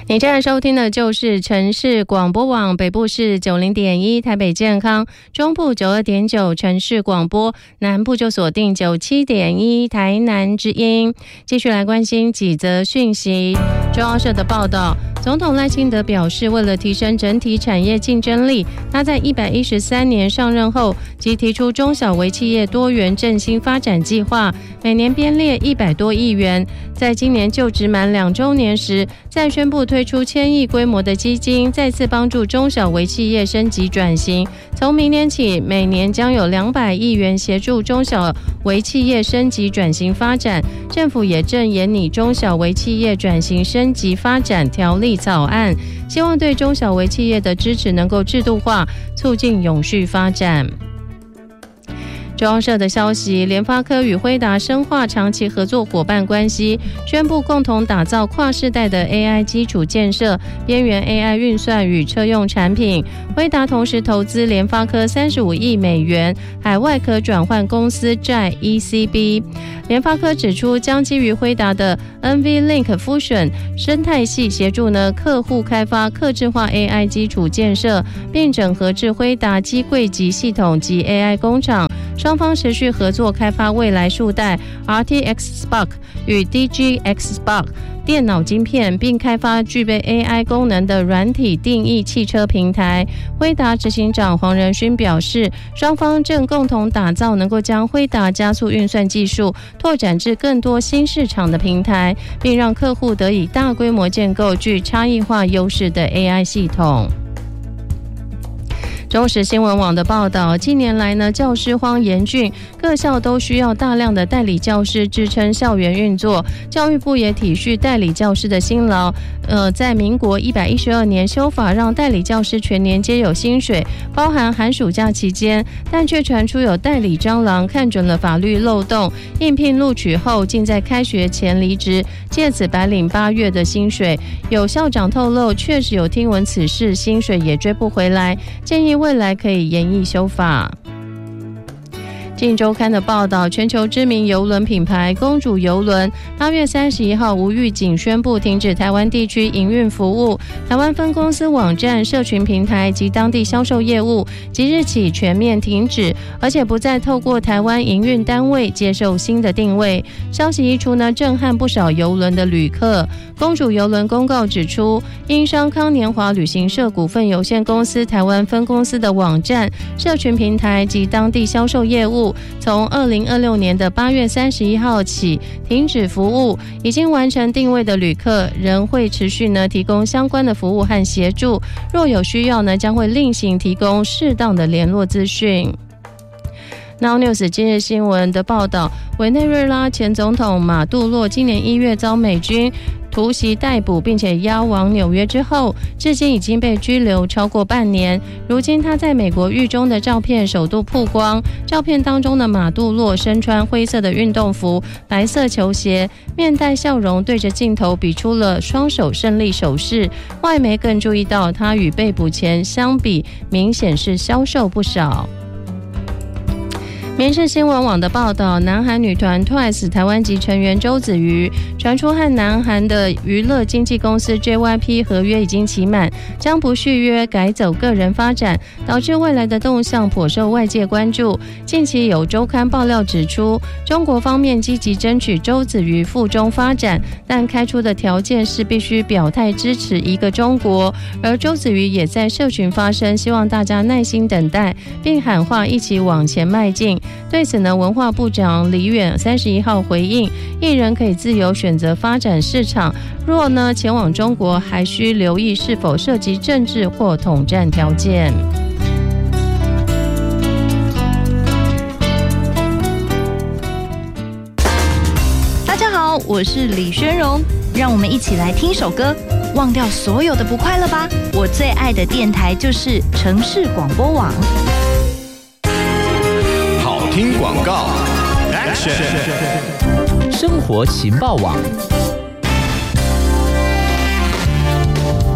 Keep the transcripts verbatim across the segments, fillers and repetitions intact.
你正在收听的就是城市广播网，北部是 九十点一 台北健康，中部 九十二点九 城市广播，南部就锁定 九十七点一 台南之音。继续来关心几则讯息。中央社的报道，总统赖清德表示，为了提升整体产业竞争力，他在一百一十三年上任后即提出中小微企业多元振兴发展计划，每年编列一百多亿元。在今年就职满两周年时，再宣布推出千亿规模的基金，再次帮助中小微企业升级转型。从明年起，每年将有两百亿元协助中小微企业升级转型发展。政府也正研拟中小微企业转型升级发展条例草案，希望对中小微企业的支持能够制度化，促进永续发展。中央社的消息，联发科与辉达深化长期合作伙伴关系，宣布共同打造跨世代的 A I 基础建设、边缘 A I 运算与车用产品。辉达同时投资联发科三十五亿美元海外可转换公司债 E C B。联发科指出，将基于辉达的 N V Link Fusion 生态系协助呢客户开发客制化 A I 基础建设，并整合至辉达机柜级系统及 A I 工厂。双方持续合作开发未来数代 R T X Spark 与 D G X Spark 电脑晶片，并开发具备 A I 功能的软体定义汽车平台。辉达执行长黄仁勋表示，双方正共同打造能够将辉达加速运算技术拓展至更多新市场的平台，并让客户得以大规模建构具差异化优势的 A I 系统。中时新闻网的报道，近年来呢，教师荒严峻，各校都需要大量的代理教师支撑校园运作。教育部也体恤代理教师的辛劳，呃，在民国一百一十二年修法，让代理教师全年皆有薪水，包含寒暑假期间，但却传出有代理蟑螂看准了法律漏洞，应聘录取后竟在开学前离职，借此白领八月的薪水。有校长透露，确实有听闻此事，薪水也追不回来，建议未来可以研议修法。镜周刊的报道，全球知名邮轮品牌公主邮轮八月三十一号无预警宣布停止台湾地区营运服务，台湾分公司网站、社群平台及当地销售业务即日起全面停止，而且不再透过台湾营运单位接受新的定位。消息一出呢，震撼不少邮轮的旅客。公主邮轮公告指出，因商康年华旅行社股份有限公司台湾分公司的网站、社群平台及当地销售业务从二零二六年的八月三十一号起停止服务，已经完成定位的旅客仍会持续呢提供相关的服务和协助，若有需要呢，将会另行提供适当的联络资讯。Now News 今日新闻的报道，委内瑞拉前总统马杜洛今年一月遭美军突袭逮捕，并且押往纽约之后，至今已经被拘留超过半年。如今他在美国狱中的照片首度曝光，照片当中的马杜洛身穿灰色的运动服、白色球鞋，面带笑容，对着镜头比出了双手胜利手势。外媒更注意到，他与被捕前相比，明显是消瘦不少。民视新闻网的报道，南韩女团 Twice 台湾籍成员周子瑜传出和南韩的娱乐经纪公司 J Y P 合约已经期满，将不续约，改走个人发展，导致未来的动向颇受外界关注。近期有周刊爆料指出，中国方面积极争取周子瑜赴中发展，但开出的条件是必须表态支持一个中国。而周子瑜也在社群发声，希望大家耐心等待，并喊话一起往前迈进。对此呢，文化部长李远三十一号回应，艺人可以自由选择发展市场，若呢前往中国，还需留意是否涉及政治或统战条件。 大家好，我是李宣荣，让我们一起来听首歌，忘掉所有的不快乐吧。我最爱的电台就是城市广播网。 听广告 Action 生活情报网。 喜欢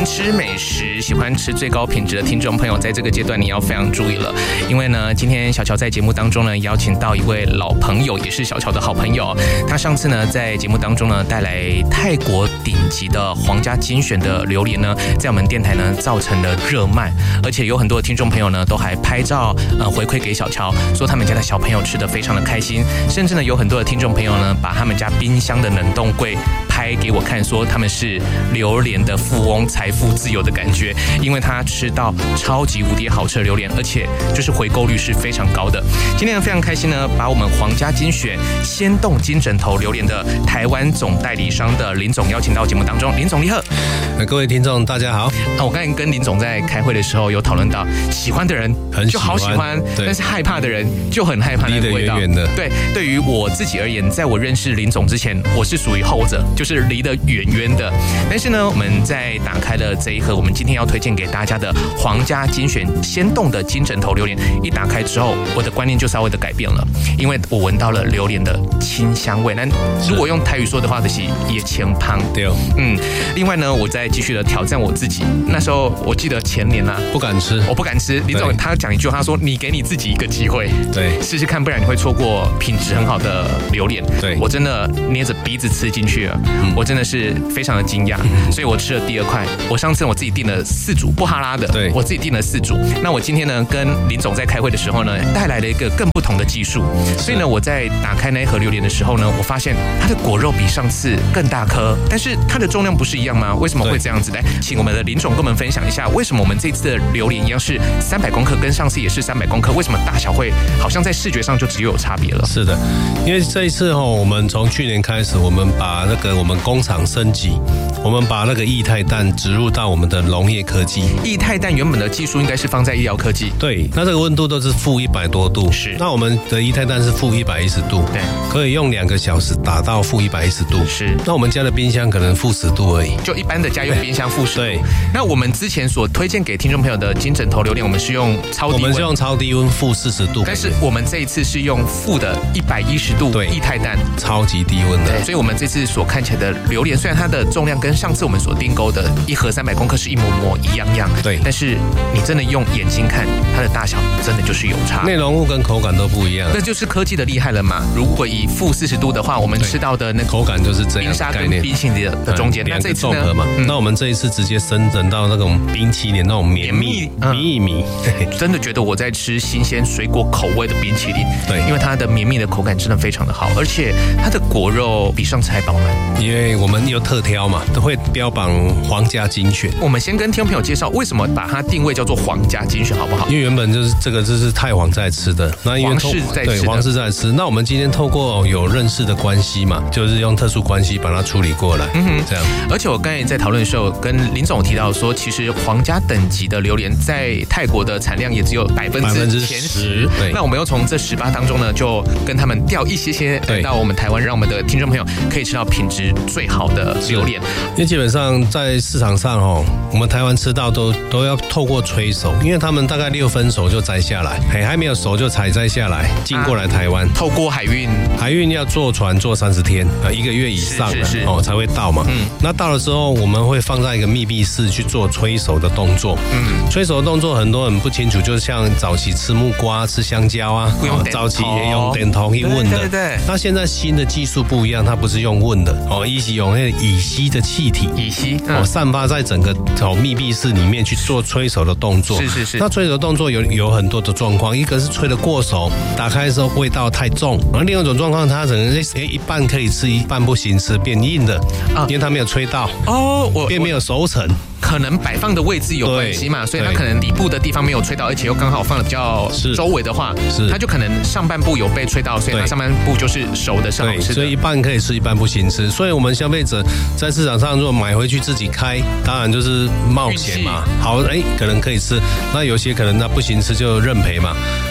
吃美食、喜欢吃最高品质的听众朋友，在这个阶段你要非常注意了，因为呢，今天小乔在节目当中呢，邀请到一位老朋友，也是小乔的好朋友。他上次呢，在节目当中呢，带来泰国顶级的皇家精选的榴莲呢，在我们电台呢，造成了热卖，而且有很多的听众朋友呢，都还拍照呃回馈给小乔，说他们家的小朋友吃得非常的开心，甚至呢，有很多的听众朋友呢，把他们家冰箱的冷冻柜拍给我看，说他们是榴莲的富翁，财富自由的感觉，因为他吃到超级无敌好吃的榴莲，而且就是回购率是非常高的。今天非常开心呢，把我们皇家精选鲜冻金枕头榴莲的台湾总代理商的林总邀请到节目当中。林总你好。 各位听众大家好。 啊，我刚才跟林总在开会的时候有讨论到，喜欢的人就好喜欢，但是害怕的人就很害怕那个味道。离得远远的。对，对于我自己而言，在我认识林总之前，我是属于后者，就是离得远远的。但是呢，我们在打开了这一盒我们今天要推荐给大家的皇家精选鲜冻的金枕头榴莲，一打开之后，我的观念就稍微的改变了，因为我闻到了榴莲的清香味。那如果用台语说的话，就是野前胖。 对， 嗯。另外呢，我再继续的挑战我自己。那时候我记得前年啊， 不敢吃， 我不敢吃。林总他讲一句话，他说：“你给你自己一个机会， 对， 试试看，不然你会错过品质很好的榴莲。” 对， 我真的捏着鼻子吃进去了，嗯、我真的是非常的惊讶，嗯、所以我吃了第二块。我上次我自己订了四组不哈拉的， 对， 我自己订了四组。那我今天呢，跟林总在开会的时候呢，带来了一个更不同的技术。所以呢，我在打开那一盒榴莲的时候呢，我发现它的果肉比上次更大颗，但是它的重量不是一样吗？为什么会这样子？来，请我们的林总跟我们分享一下，为什么我们这次的榴莲一样是三百公克，跟上次也是三百公克，为什么大小会好像在视觉上就只有差别了？ 是的，因为这一次哈，我们从去年开始，我们把那个我们工厂升级，我们把那个液态氮植入到我们的农业科技。 液态氮原本的技术应该是放在医疗科技， 对，那这个温度都是负一百多度， 是。 那我们的液态氮是负一百一十度， 对， 可以用两个小时打到负一百一十度， 是。 那我们家的冰箱可能负十度而已， 就一般的家用冰箱负十度。 对。 那我们之前所推荐给听众朋友的金枕头榴莲，我们是用超低温， 我们是用超低温负四十度， 但是我们这一次是用负的一百一十度，对，液态氮， 超级低温的。 对，所以我们这次所看起来的榴莲，虽然它的重量跟上次我们所订购的一盒三百公克是一模模一样样， 对， 但是你真的用眼睛看，它的大小真的就是有差， 内容物跟口感都不一样， 那就是科技的厉害了嘛。如果以负四十度的话，我们吃到的那口感就是这样， 冰沙跟冰淇淋的中间， 两个综合嘛。那我们这一次直接升整到那种冰淇淋那种绵密密密， 真的觉得我在吃新鲜水果口味的冰淇淋， 对， 因为它的绵密的口感真的非常的好，而且它的果肉比上次还饱满。 因为我们有特挑嘛，都会标榜皇家精选。 我们先跟听众朋友介绍为什么把它定位叫做皇家精选，好不好？ 因为原本就是这个，就是太皇在吃的，那因为皇室在吃的， 对，皇室在吃。那我们今天透过有认识的关系嘛，就是用特殊关系把它处理过来，嗯哼，这样。 而且我刚才在讨论的时候，跟林总提到说，其实皇家等级的榴莲在泰国的产量也只有百分之前十，对。那我们又从这十八当中呢，就跟他们调一些些来到我们台湾，让我们的听众朋友可以吃到品质最好的榴莲。 因为基本上在市场上哦，我们台湾吃到都都要透过催熟，因为他们大概六分熟就摘下来，还还没有熟就采摘下来，进过来台湾，啊、 透过海运， 海运要坐船坐三十天啊，一个月以上是是是哦才会到嘛。嗯，那到了之后，我们会放在一个密闭室去做催熟的动作。嗯，催熟的动作很多人不清楚，就是像早期吃木瓜、吃香蕉啊， 不用早期也用电筒去问的。 对对对。 那现在新的技术不一样，它不是用问的哦，一是用那个乙烯的气体， 乙烯、 嗯、哦散发在整个哦密闭室里面去做催熟的动作。 是是是。 那催熟的动作有有很多的状况，一个是催得过熟，打开的时候味道太重，然后另外一种状况，它可能诶一半可以吃，一半不行吃，变硬的啊，因为它没有催到哦，我变没有熟成。 可能摆放的位置有关系嘛，所以它可能底部的地方没有吹到，而且又刚好放的比较周围的话，它就可能上半部有被吹到，所以它上半部就是熟的，是好吃的。 所以一半可以吃，一半不行吃。所以我们消费者在市场上如果买回去自己开，当然就是冒险嘛。好，哎，可能可以吃，那有些可能那不行吃就认赔嘛。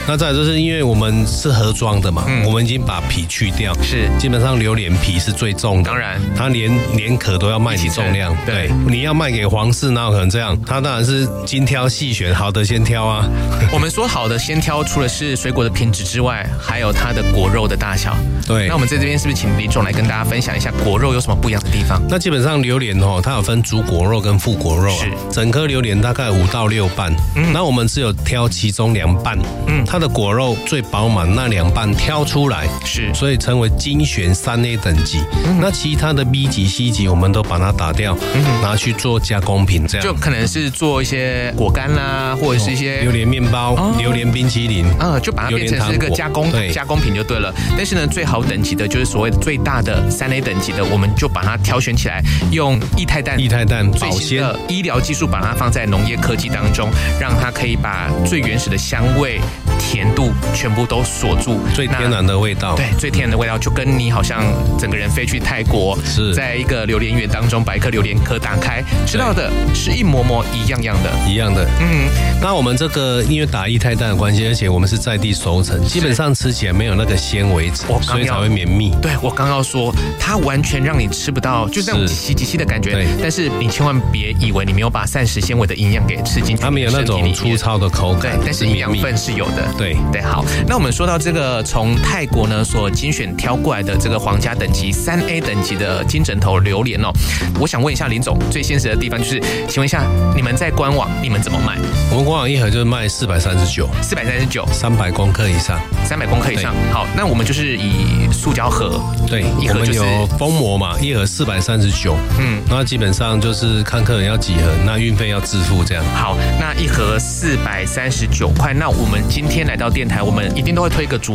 那再来就是因为我们是盒装的嘛， 嗯、 我们已经把皮去掉， 是基本上榴莲皮是最重的， 当然， 它连连壳都要卖你重量，对，你要卖给皇室，哪有可能这样？它当然是精挑细选，好的先挑啊。 我们说好的先挑，除了是水果的品质之外，还有它的果肉的大小。 对， 那我们在这边是不是请林总来跟大家分享一下果肉有什么不一样的地方？ 那基本上榴莲哦，它有分主果肉跟副果肉、啊， 是整颗榴莲大概五到六瓣，嗯，那我们只有挑其中两瓣，嗯，它的果肉最饱满，那两瓣挑出来， 是， 所以称为精选三 A 等级。嗯、那其他的 B 级、C 级我们都把它打掉，嗯、拿去做加工品，这样就可能是做一些果干啦，或者是一些、 哦、榴莲面包、哦、榴莲冰淇淋， 嗯，就把它变成是一个加工加工品就对了。但是呢，最好等级的就是所谓的最大的三 A 等级的，我们就把它挑选起来，用液态氮、 液态氮最新的医疗技术把它放在农业科技当中，让它可以把最原始的香味、甜度全部都锁住， 最天然的味道。 对，最天然的味道，就跟你好像整个人飞去泰国， 是在一个榴莲园当中把一颗榴莲壳打开，吃到的是一模模一样样的， 一样的。嗯，那我们这个因为打液态氮的关系，而且我们是在地熟成，基本上吃起来没有那个纤维质，所以才会绵密。 对，我刚要说，它完全让你吃不到，就是那种稀稀稀的感觉。但是你千万别以为你没有把膳食纤维的营养给吃进去， 它没有那种粗糙的口感， 对，但是营养分是有的。 对对，好，那我们说到这个从泰国呢所精选挑过来的这个皇家等级三 A 等级的金枕头榴莲哦，我想问一下林总，最现实的地方就是，请问一下你们在官网你们怎么卖？ 我们官网一盒就是卖四百三十九， 四百三十九， 三百公克以上， 三百公克以上。好，那我们就是以塑胶盒， 对， 一盒就是、 我们有封膜嘛，一盒四百三十九，嗯，那基本上就是看客人要几盒，那运费要自付这样。 好，那一盒四百三十九块，那我们今天来到电台，我们一定都会推一个组